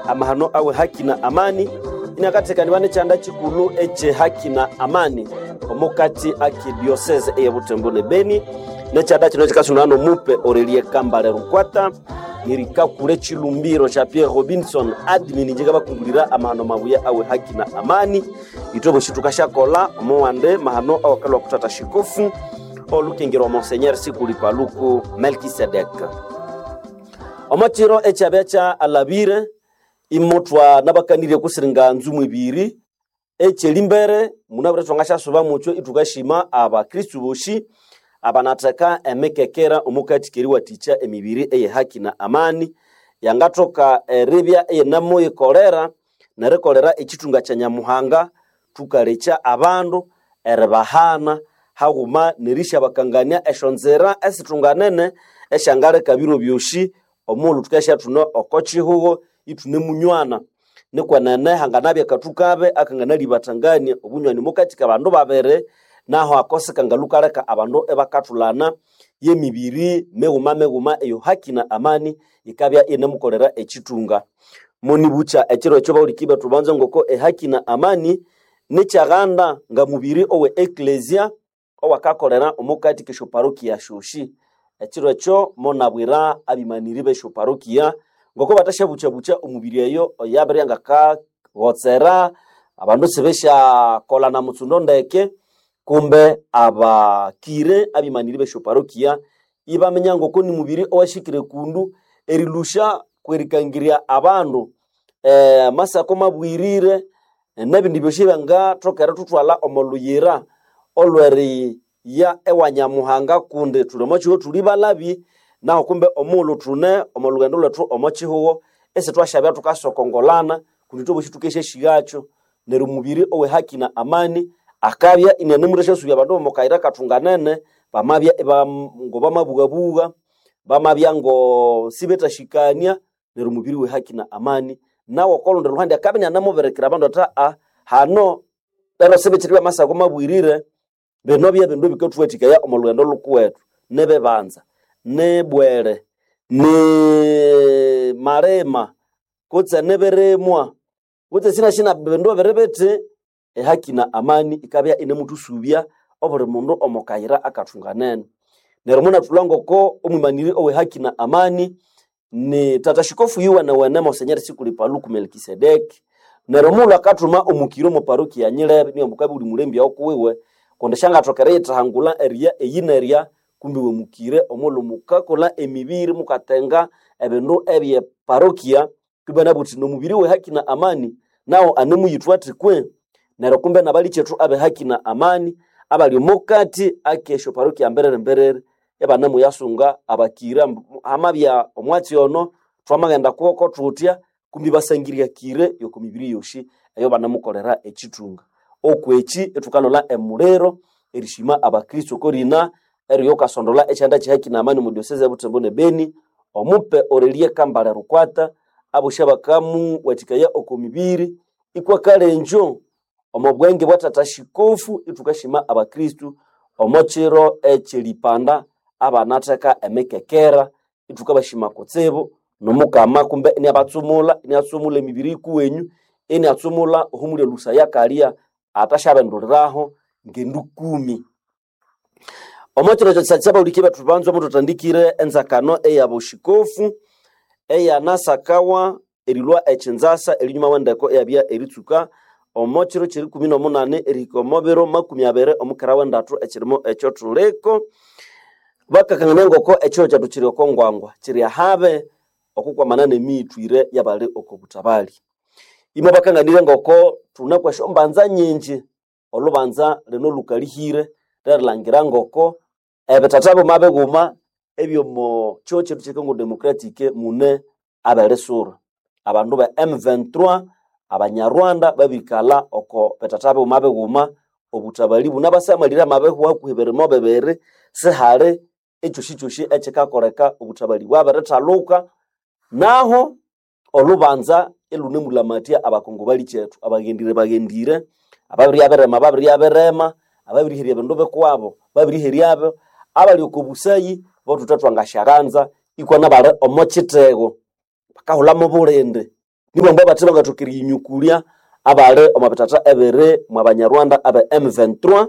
amahano awe haki na amani inakatekanibane chanda chikulu eche haki na amani omukati aki diocese eye Butembo ne Beni nechanda chino chikasunano mupe Aurelie Kambale Rukwata nirika kule chilumbiro cha Pierre Robinson admin njega bakungulira amahano mabuya awe haki na amani itobo shitukasha kola omuwande mahano awakalwa kutata shikofu olukengero Monseigneur Sikuli Paluku Melkisedek omachiro echabecha alabire imotwa nabakanire kusiringa nzumu ibiri echelimbere munabure tongasha soba mucho itukashima aba Kristu boshi abanataka emekekera omukati kiriwa ticha emibiri eye haki na amani yangatoka rebya eye namo ikolera na rekolera echitunga cha Nyamuhanga tukalecha abandu erebahana haguma nirisha bakangania eshonzera esitunganene eshangare kabiro byoshi omulu tukasha tuno okochi hugo itune munywana nekwa nane hanganabya katukabe akangana libatangania obunywani mukati kabandu babere naho akoseka ngalukareka abandu ebakatulana yemibiri meguma eyo haki na amani ikabya inemukolera echitunga monibucha ekiro ekyo baulikiba tubanza ngoko haki na amani nichaganda nga mubiri owe ecclesia owakakolera omukati kisho parokia shoshi ekiro ekyo monabwira abimaniribe sho parokia ngoko batashabucha omubiri eyo oyabere ngaka wotsera abandu sebesha kola na mutsundo ndeke kumbe abakire abimaniribe sho parokia ibamenya ngoko ni mubiri owashikire kundu erilusha kwerikangiria abandu masako mabwirire nabindi byoshibanga tokera tutwala omoluyira olweri ya ewanyamuhanga kunde tulomochiho tulibalabi naho kumbe omulu tune omolugendo lwetu omochiho ese twashabya tukasokongolana kunitobo shitukeshe shigacho neru mubiri owe haki na amani akabya inenemuresha subya bandu mokaira katunganene bamabya ngoba mabugabuga bamabya ngo sibeta shikania neru mubiri we haki na amani nawo kolonde ruhande akabya namoberekera abandu ata hano ero sebetiriwa masako mabwirire benobya bindu bikotwetika ya omolugendo lukuwetu nebe banza nebwere ne marema kutsa neberemwa kutsa sina bindu berebete haki na amani ikabya inemutusubya obore mundu omokaira akatunganene nero muna tulangoko omumaniri owe haki na amani ni tatashikofu yuwa na wene Monseigneur Sikuli Paluku Melkisedek nero mulu akatuma omukiro mu parokia ya Nyirebe ni omukabi uli mulembi okuwewe kondeshanga tokereta hangula area eyineria kumbi we mukire omulu mukakola emibiri mukatenga ebindu ebye parokia kubana buti no mubiri we haki na amani nao anemu yitwati kwe nero kumbe nabali chetu abe haki na amani abali mukati akesho parokia mberere ebanamu yasunga abakira amabya omwati ono twamagenda kwoko tutya kumbi basangiria kire yoko mibiri yoshi ayo banamukolera echitunga okwechi etukalola emurero erishima abakristo korina eriyo kasondola echanda chihaki na amani mu diocese ya Butembo ne Beni omupe Aurelie Kambale Rukwata abushabakamu watikaya okomibiri ikwa kalenjo omobwenge bwatatashikofu itukashima abakristo omochiro echelipanda abanataka emekekera itukabashima kotsebo nomukama kumbe ni abatsumula ni atsumula emibiri kuwenyu eni atsumula ohumule lusa yakalia atashabenduriraho ngendu 10 omotero chatsaba ulikiba tubanzo moto tandikire enzakano eyaboshikofu eyanasakawa erilwa echinzasa elinyuma wandako eyabya eritsuka omotero chiri 18 erikomobero 20 omukara wandatu echirimo echotuleko bakakangana ngoko echo chatuchiri okongwangwa chiri habe okukwa manane mitwire yabale okobutabali imo bakanganire ngoko tunakwa shombanza nyinji olubanza leno lukalihire langira ngoko ebetatabo mabeguma ebyo mo choche tuchekongo democratique mune abalesura abandu ba M23 abanyarwanda babikala oko betatabo mabeguma obutabali bunabasamalira mabehu akuhebere mobebere sehare echo shichoshi echekakoreka obutabali bwabaretaluka naho olubanza elunemulamatia abakongo bali chetu abagendire ababiri aberema ababirihiria bindu bekwabo babirihiriabo abali okubusayi botutatwa ngasharanza ikwa nabale omochitego bakahula mu bulende nibo mbaba tebanga tokiri nyukulia abale omapetata ebere mwa Banyarwanda abe M23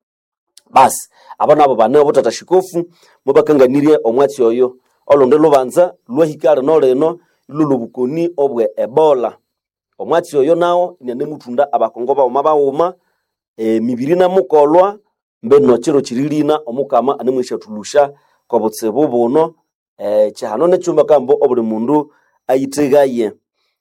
basi abana abo bane obutata shikofu mubakanganirie omwatsi oyo olonde lubanza lwahikale no leno lulubukoni obwe Ebola omwatsi oyo nawo inene mutunda abakongo ba omabawuma mibiri na mukolwa mbeno chiro chirilina omukama anemwisha tulusha kwa botsebo bono chihano nechumba kambo obuli mundu ayitegaye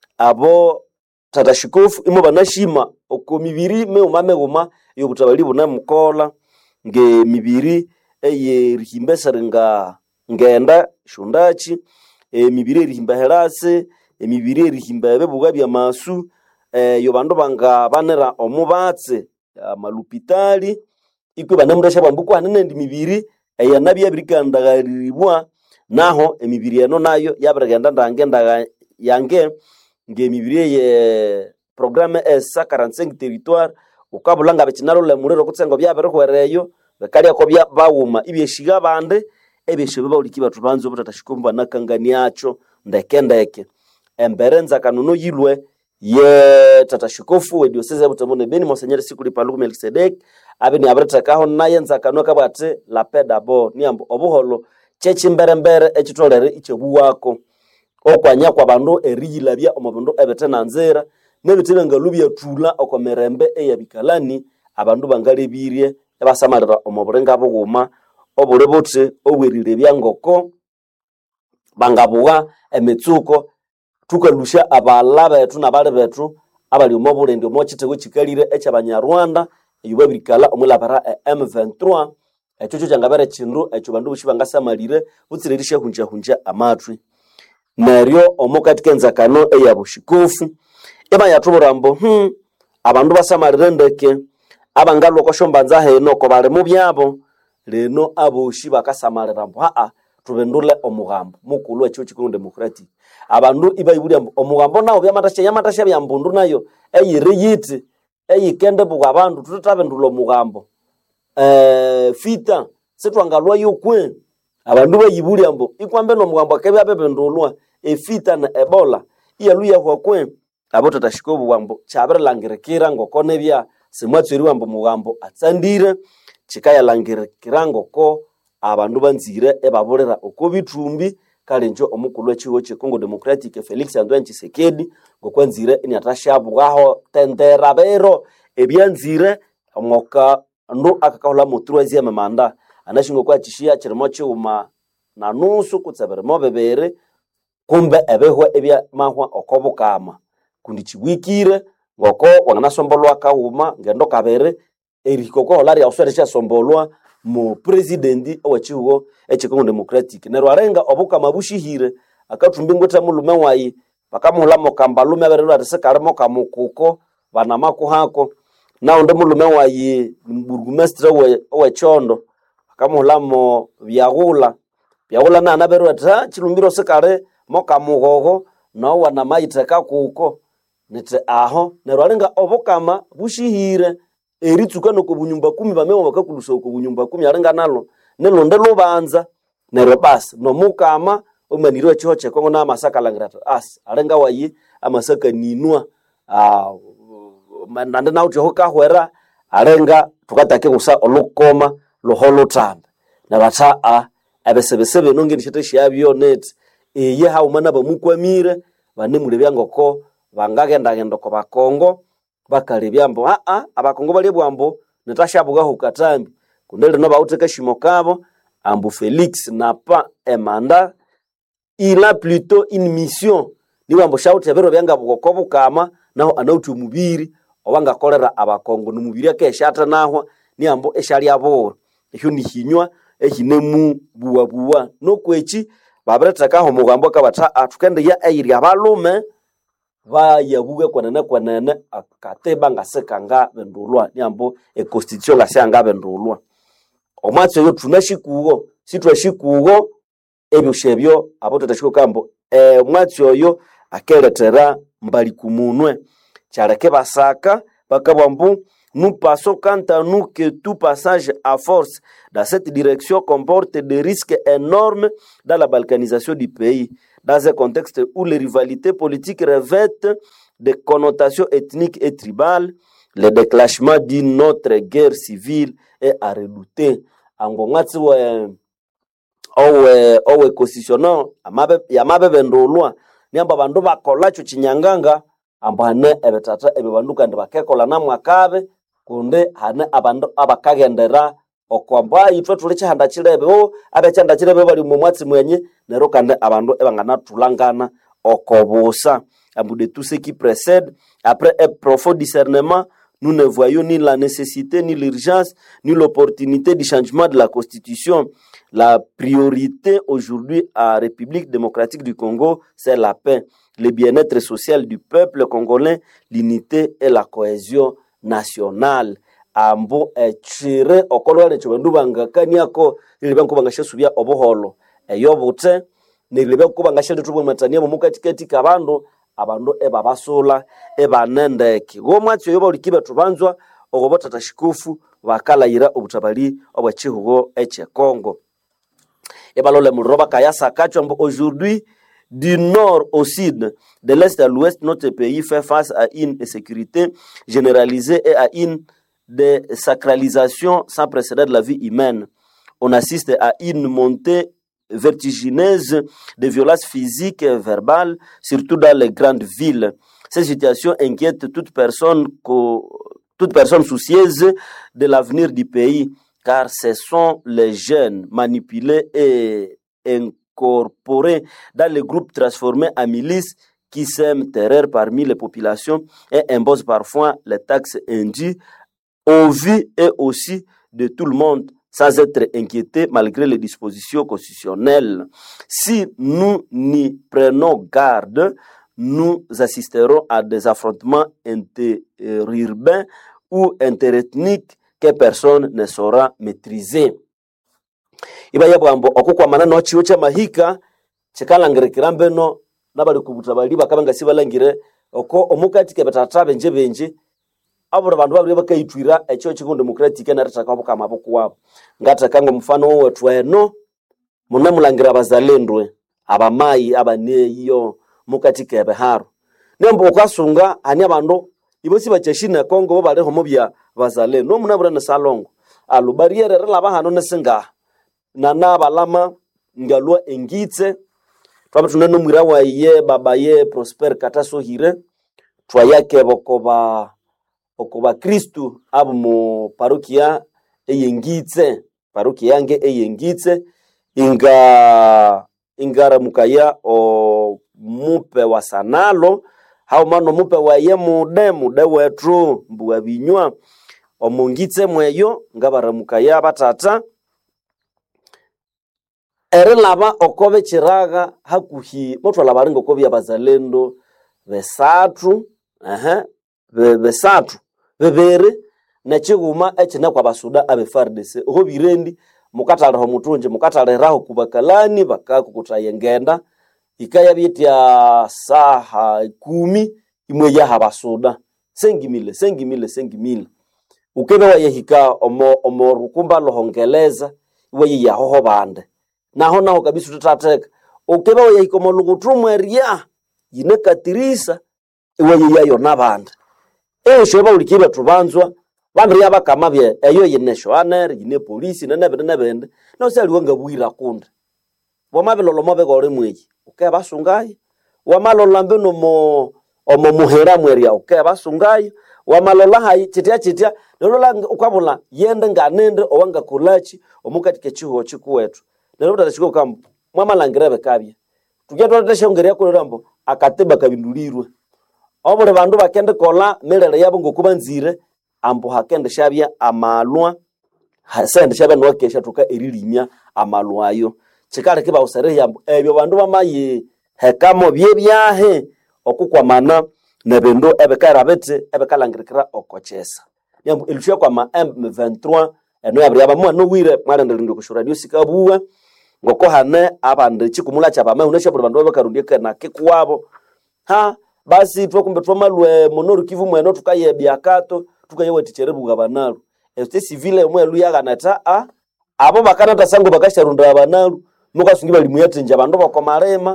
abo tata shikofu imo banashima oko mibiri meuma yobutabali buna mukola nge mibiri eye rihimbesarenga ngenda shundachi mibiri rihimba herase mibiri rihimba bebuga bya masu yo bandu banga banera omubatse malupitali ikwe banamudasha bambuko hanene ndi mibiri eyanabi abirikandagaribwa naho emibiri eno nayo yabragenda ndangenda yange nge mibiri ye programme esa 45 territoire ukabulanga bekinalo le murero kutsengo byaberehwereyo bekalia ko bya bawuma ibyeshiga bande ebyeshe bawuliki batu banzo butatashikumbwa nakangani acho ndeke emberenza kanuno yilwe ye tatashikofu wedioseze butamone beni Monseigneur Sikuli Paluku Melkisedek abeni abretakaho naye nzakano kabate la pedabo niambo obuholo chechi mbere echitolere ichebuwako okwanya kwa bandu eriyilabya omabondo ebetena nzera nebitebe ngalubya tula okomerembe eyabikalani abandu bangalebirie ebasamalira omuburenga buguma obule bote obwerire byangoko bangabuwa emitsuko tukalusha abala betu nabale betu abali omobulende omochitego chikalire ekyabanyarwanda eyubabirikala omulabara M23 echocho cyangabere chindu echo bandu bushibangasamalire butsirerishe hunja amatwi neryo omokatikenza kano eyabushikofu eba yatuburambo abandu basamalire ndeke abangalwa koshombanza heno ko bale mu byabo leno aboshi bakasamalira mbo tubendule omugambo mukulu echo chikongo democratic abandu ibayibuli omugambo nawo yamatasha byambundu nayo eyiriyiti eyikende buga abandu tutabendula omugambo fita setwangalwa yokwe abandu bayibuli ambo ikwambe no mugambo akebya bebendulwa efita na Ebola iyaluya kwakwe abo tatashikobu wambo chabirlangirekira ngokone bya semwatsweri wambo mugambo atsandire chikaya langirekira ngoko abandu banzire ebabolera oko bitumbi kalenjo omukulu echiwo chekongo democratic Felix Antoine Tshisekedi ngokwanzire inatashabwaho tendera bero ebyanzire omoka ndo akakahola mutruazi ya mamanda anashingo kwa chishia chirimo chiuma na nusu kutsaberemo bebere kumbe ebehwa ebya mahwa okobukama kundi chiwikire ngoko wanganasombolwa kauma ngendo kabere erikoko holari auswere cha sombolwa mu presidenti owachiwo echikongo democratic nero arenga obukama bushihire akatumbingweta mulume wayi bakamuhula mokambalume aberero atesekaremo kamukuko bana makuhako nao nde mulume wayi burgumestre owechondo akamuhulamo byagula na anaberero ata chilumbiro sekare mokamugogo no wana maiteka kuko nete aho nero arenga obukama bushihire eritsuka no kubunyumba 10 bamemo bakakulusa ko bunyumba 10 arenga nalo nelo ndelo banza nero bas no mukama omaniro chihoche kongo na masaka langrata arenga wayi amasaka ninwa mandande na uti hoka hwera arenga tukatake kusa olukoma loholo tambe na bata abesebesebe nongeni chete shyabyo net ye haumana bamukwamire banemule byangoko bangagenda gendoko bakongo bakale byambo abakongo bali bwambo netashabuga hukatambi kundele no bauteka shimo kabo ambu Felix n'a pas un mandat, il a plutôt une mission. Ni wambo shauti bero byanga bukokobu kama naho anautu mubiri obanga kolera abakongo numubiri akeshata naho ni ambo eshali abo ehyo ni hinywa ehinemu buwa no kwechi babretaka ho mugambo kabata atukende ya ayiri abalume bayabuge kwanene akateba ngasekanga bendulwa ni ambo constitution ngasanga bendulwa omwatse yo tunashikugo sitwashikugo ebyushebyo abototashiko kambo omwatse oyo akeletera mbali kumunwe cyareke basaka bakabambu nous passons quant à nous que tout passage à force dans cette direction comporte des risques énormes dans la balkanisation du pays. dans un contexte où les rivalités politiques revêtent des connotations ethniques et tribales, le déclenchement d'une autre guerre civile est à redouter. Angongati owe constitutional yamabe bendolwa niamba bandu bakolacho chinyanganga ambane ebetata ebebanduka ndibakekola namwe akabe kunde hane abandu abakagendera okwamba itwe tulicha handa chilebe abechanda chilebe bali mu mwatsi mwenye nero kande abandu ebangana tulangana okobusa. De tout ce qui précède, après un profond discernement, nous ne voyons ni la nécessité, ni l'urgence, ni l'opportunité du changement de la Constitution. La priorité aujourd'hui à la République démocratique du Congo, c'est la paix, le bien-être social du peuple congolais, l'unité et la cohésion nationale. Ambo chire okolwale chibandu bangakaniako ilibanku bangashyasubya obuholo eyobute nilibanku bangashyanditubwe matania mu katikati kabandu abandu ebabasula ebanendeke gomwatsi yoba ulikibe tubanzwa ogobota tashikufu bakalayira obutabali obwachihugo eche Congo ebalole muroba kayasa kacho mbo aujourd'hui du nord au sud, de l'est à l'ouest, notre pays fait face à une insécurité généralisée et à une désacralisation sans précédent de la vie humaine. On assiste à une montée vertigineuse de violences physiques et verbales, surtout dans les grandes villes. Ces situations inquiètent toute personne soucieuse de l'avenir du pays, car ce sont les jeunes manipulés et incorporés dans les groupes transformés en milices qui sèment terreur parmi les populations et imposent parfois les taxes indues aux vies et aussi de tout le monde, sans être inquiétés malgré les dispositions constitutionnelles. Si nous n'y prenons garde, nous assisterons à des affrontements interurbains ou interethniques que personne ne saura maîtriser. Ibaya bwambo okukwa manano chiwo cha mahika chikalangirikira mbeno nabali kubutabali bakabanga sibalangire oko omukati kebetatabe njebenje abura bandu babiri bakayitwira echo chiko democratic na rataka bukama bukuwabo ngatakanga mfano wetu eno munamulangira bazalendwe abamayi abaneyo mukati kebeharo nembo okasunga ani abandu ibosi bachashina Kongo bo bali homo bya bazalendo munabura na salongo alubariere relaba hano nesinga nana balama ngalwa engitse twabutuna no mwira wa ye baba ye Prosper Katasohire twayake bokoba Kristu abo mu parokia eyengitse parokia yange eyengitse ingara mukaya o mupe wa sanalo hao mano mupe wa ye mude wetu mbuwa binywa omungitse mweyo ngabara mukaya batata erelaba okobe chiraga hakuhi motho labaringo kobi abazalendo besatu besatu bebere na chiguma echina kwa basuda abe FARDC ho birendi mukatale ho mutunje mukatale raho kubakalani bakakukutayengenda ikaya byetya saha 10 imwe ya habasuda sengimile ukebe wayehika omo rukumba lohongeleza iwe ya hoho bande naho kabisa tutateka ukebe wayehika omo lugutumweria yinekatirisa iwe yayo nabande shoba ulikibe tubanzwa bamri abakamabye eyo yinesho aner yine polisi nebende no saliwe ngabwira kunde bomabelolo mobe gore mweyi uke basungaye wamalola mbeno omo muhera mweria uke basungaye wamalola hayi chitia lola ukwabula yende nganende owanga kulachi omukati kechiho chikuwetu lero tatachiko kam mwamalangirebe kabye tugetwa tatashongeria ko rambo akateba kabindulirwe obure bandu bakende kola melele yabo ngokubanzire ambo hakende shabya amalwa hasende shabya nwakesha tuka eririmya amalwa ayo chikale kiba usere yambo ebyo bandu bamaye hekamo byebyahe okukwamana nebendo ebekarabete ebekalangirikira okochesa yambo elusha kwa ma M23 eno yabri abamwa no wire mwalendelinde kushura dio sikabuwa ngoko hane abande chikumula chabama unesha bandu bakarundika na kikuwabo basi twakumbe twamalwe monoru kivu mweno tukaye byakato tukayewe ticherebu gabanaru este civile mwelu yaganata abo bakanata sango bakasharunda abanaru mukasungiba limuyate nje abandu bakomarema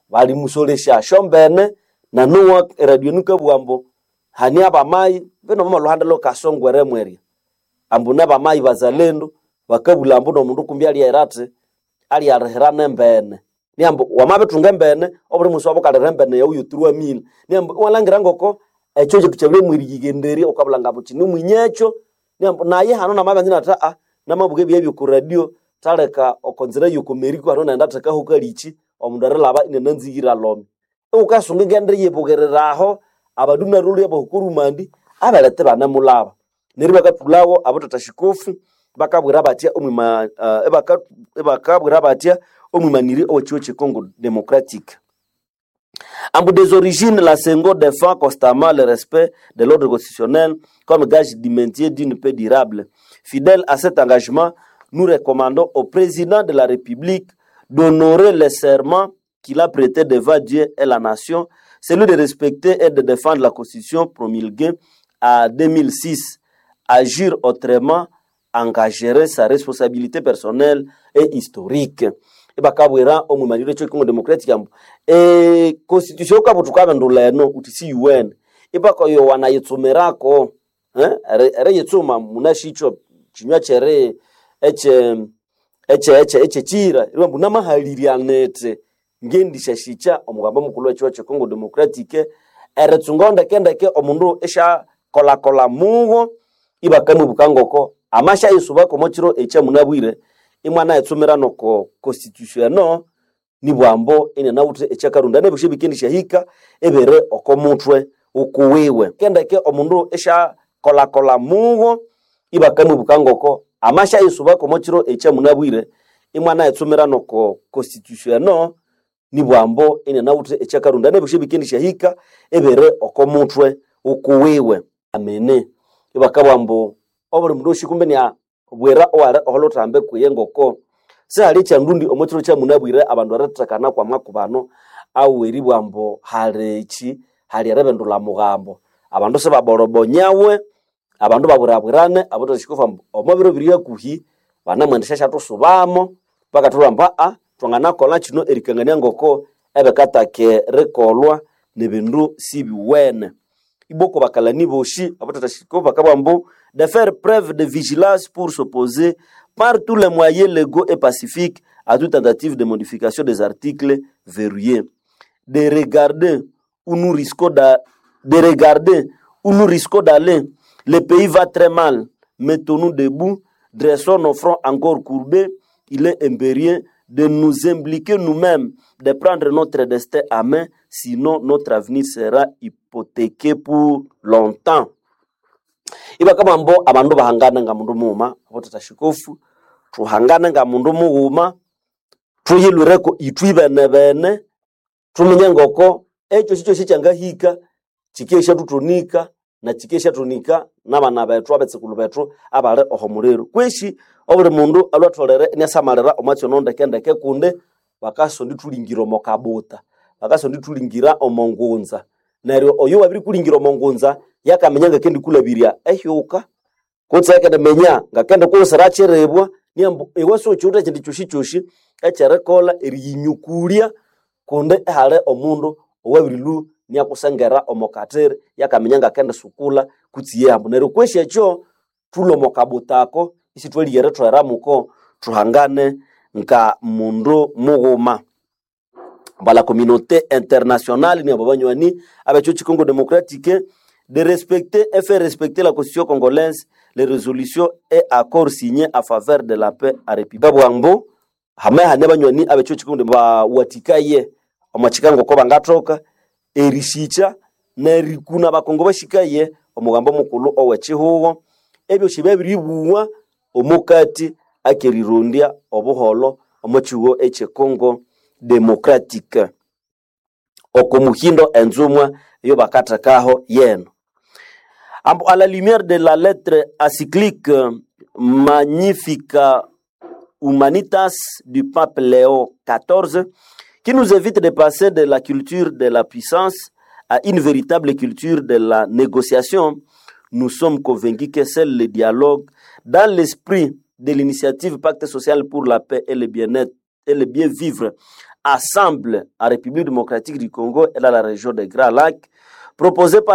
bali musolesha shombene na nuwa radio nuka buambo hani abamai beno mama luhanda lo kasongwere mweria ambu n'abamai bazalendo bakabula ambu no mundu kumbi ali erate ali arherana mbene niambo wamabetunga mbene obuli muso abokalera mbene ya uyu turwa mil niambo walangira ngoko echo tuchabule mwirigenderi okabulanga buchini mwinyecho niambo naye hano na mabanzi nata na mabuge byebyo ku radio taleka okonzera yuko meriko hano naenda taka hukalichi omundu arelaba inenanzigira lomi ukasunga gendere yebogereraho abaduna rulu yabo hukurumandi abalete bana mulaba neri bakatulawo abotatashikofu bakabwira batia omwima bakabwira batia omwimaniri ochiwo che Congo démocratique. En bout des origines, la Senghor défend constamment le respect de l'ordre constitutionnel comme gage du maintien d'une paix durable. Fidèle à cet engagement, nous recommandons au président de la République d'honorer le serment qu'il a prêté devant Dieu et la nation, celui de respecter et de défendre la Constitution promulguée en 2006, agir autrement, engager sa responsabilité personnelle et historique. Bakabwera omwimanire cyo Congo démocratique ambo constitution ka butukabe nduleno utisi UN ibako yo wanayitsumerako re yitsuma munashicho chinywa chere eche chira irwambu namahalirianete ngendisha shicha omugamba mukulu cyo Congo démocratique eretsungonda kendeke omundu esha kola mugo ibakamu bukangoko amasha isubako mochiro echa munabwire imwana yetsumira noko constitution no ni bwambo ine nawute echakarunda ne bushibikindisha hika ebere okomutwe ukuwiwe kendeke omundu esha kola mugo ibakamu bukangoko amasha isubako mochiro echa munabwire imwana yetsumira noko constitution no ni bwambo ine nawute echakarunda ne bushibikindisha hika ebere okomutwe ukuwiwe amene ibakabwambo obuli mundu shikumbe ni bwera oware oholotambe kuyengoko sali chandundi omotiro cha munabwire abandu aratakana kwa makubano au eri bwambo halechi hali arabendula mugambo abandu se baborobonyawe abandu baburabwirane aboto shikofa omobiro biriya kuhi bana mwendesha shatu subamo paka tulamba twangana kola chino erikangania ngoko ebekatake rekolwa nebindu sibiwene iboko bakalani boshi aboto shikofa kabambo de faire preuve de vigilance pour s'opposer par tous les moyens légaux et pacifiques à toute tentative de modification des articles verrouillés. De regarder où nous risquons d'aller. Le pays va très mal. Mettons-nous debout, dressons nos fronts encore courbés. Il est impérieux de nous impliquer nous-mêmes, de prendre notre destin à main, sinon notre avenir sera hypothéqué pour longtemps. Iba kama mbo abandu bahangana nga mundu muma abotatashikofu tuhangana nga mundu muuma tuyilureko itwibene tumenye ngoko echo chicho chichanga hika chikesha tutunika na chikesha tunika nabana bethu abetsikulu bethu abale ohomulero kweshi obuli mundu alwatolere nesamalera omacho nondeke kunde bakaso nditulingiro mokabuta bakaso nditulingira omongunza neryo oyo wabiri kulingira omongunza yakamenyanga kendi kulabiria ehyuka kutseke de menya ngakende kusara cherebwa niambo ewaso chuta chindi chushi echerekola eriyinyukulia kunde hale omundu owabirilu niakusengera omokatere yakamenyanga kende sukula kutsiye ambo nero kweshe cho tulo mokabutako isi tweliyere tweramuko tuhangane nka mundu muguma la communauté internationale ni ababanywani abacho Congo démocratique de respecter et faire respecter la constitution congolaise, les résolutions et accords signés en faveur de la paix à République Bwambo hame hanebanywani abacho Congo ba watikaye amachikango ko bangatoka erishicha na rikuna bakongo bashikaye omugambo mukulu owechihugo ebyo shibabiribuwa omukati akerirondia obuholo omochiwo eche Congo démocratique okomuhindo enzumwa yo bakatakaho yeno ambo à la lumière de la lettre encyclique Magnificat Humanitas du pape Léo XIV qui nous évite de passer de la culture de la puissance à une véritable culture de la négociation, nous sommes convaincus que seul le dialogue dans l'esprit de l'initiative Pacte social pour la paix et le bien-être et le bien vivre assemble en République démocratique du Congo et dans la région des Grands Lacs, proposé par